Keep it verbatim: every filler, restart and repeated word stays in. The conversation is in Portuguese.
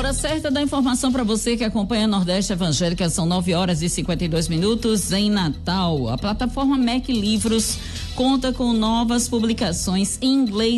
Hora certa da informação para você que acompanha a Nordeste Evangélica, são nove horas e cinquenta e dois minutos em Natal. A plataforma M E C Livros conta com novas publicações em inglês